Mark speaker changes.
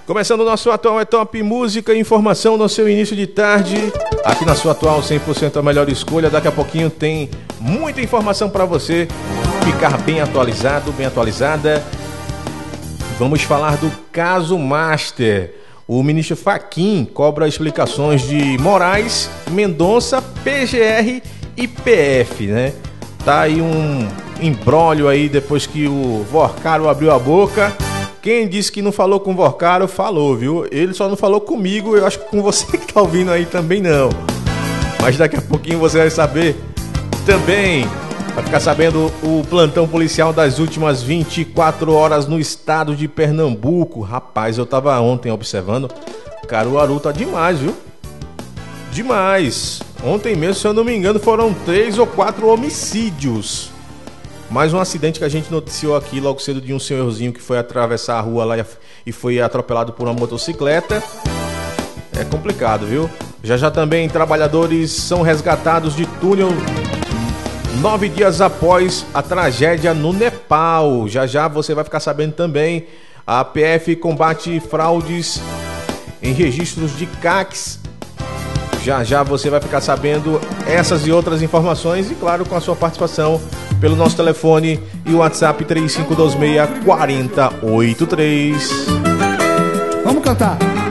Speaker 1: Começando o nosso Atual é Top, música e informação no seu início de tarde. Aqui na sua Atual, 100% a melhor escolha. Daqui a pouquinho tem muita informação para você ficar bem atualizado, bem atualizada. Vamos falar do caso Master. O ministro Fachin cobra explicações de Moraes, Mendonça, PGR e PF, né? Tá aí um imbróglio aí depois que o Vorcaro abriu a boca. Quem disse que não falou com o Vorcaro, falou, viu? Ele só não falou comigo, eu acho que com você que tá ouvindo aí também não. Mas daqui a pouquinho você vai saber também. Vai ficar sabendo o plantão policial das últimas 24 horas no estado de Pernambuco. Rapaz, eu tava ontem observando. Caruaru tá demais, viu? Demais. Ontem mesmo, se eu não me engano, foram 3 ou 4 homicídios. Mais um acidente que a gente noticiou aqui logo cedo de um senhorzinho que foi atravessar a rua lá e foi atropelado por uma motocicleta. É complicado, viu? Já também trabalhadores são resgatados de túnel 9 dias após a tragédia no Nepal. Já você vai ficar sabendo também. A PF combate fraudes em registros de CACs. Já você vai ficar sabendo essas e outras informações e, claro, com a sua participação pelo nosso telefone e o WhatsApp 3526-4083.
Speaker 2: Vamos cantar!